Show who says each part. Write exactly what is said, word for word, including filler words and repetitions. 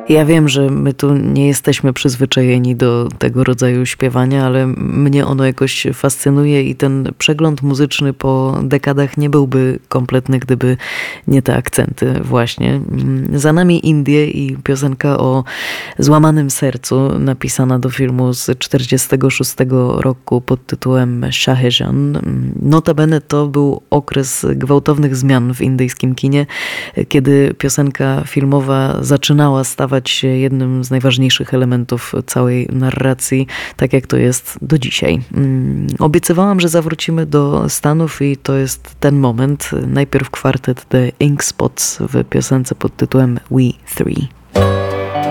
Speaker 1: Ja wiem, że my tu nie jesteśmy przyzwyczajeni do tego rodzaju śpiewania, ale mnie ono jakoś fascynuje i ten przegląd muzyczny po dekadach nie byłby kompletny, gdyby nie te akcenty właśnie. Za nami Indie i piosenka o złamanym sercu, napisana do filmu z czterdziestego szóstego roku pod tytułem Shahjahan. Notabene to był okres gwałtownych zmian w indyjskim kinie, kiedy piosenka filmowa zaczynała stawać się jednym z najważniejszych elementów całej narracji, tak jak to jest do dzisiaj. Obiecywałam, że zawrócimy do Stanów i to jest ten moment. Najpierw kwartet The Ink Spots w piosence pod tytułem We Three.